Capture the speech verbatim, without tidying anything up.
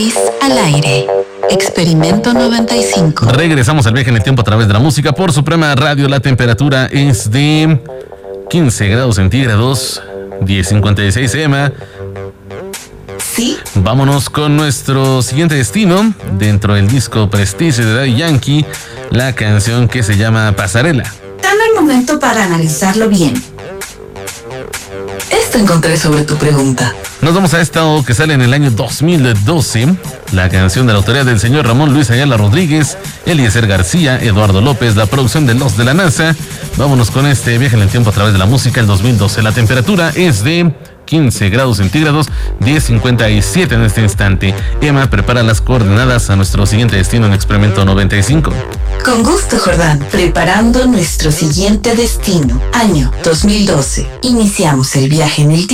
Al aire. Experimento noventa y cinco. Regresamos al viaje en el tiempo a través de la música por Suprema Radio. La temperatura es de quince grados centígrados, diez cincuenta y seis ema. Sí. Vámonos con nuestro siguiente destino. Dentro del disco Prestige de Daddy Yankee, la canción que se llama Pasarela. Dame el momento para analizarlo bien. Esto encontré sobre tu pregunta. Nos vamos a esto que sale en el año dos mil doce. La canción de la autoría del señor Ramón Luis Ayala Rodríguez, Eliezer García, Eduardo López, la producción de Los de la NASA. Vámonos con este viaje en el tiempo a través de la música. El dos mil doce. La temperatura es de quince grados centígrados, diez cincuenta y siete en este instante. Emma prepara las coordenadas a nuestro siguiente destino en Experimento noventa y cinco. Con gusto, Jordán. Preparando nuestro siguiente destino. Año dos mil doce. Iniciamos el viaje en el tiempo.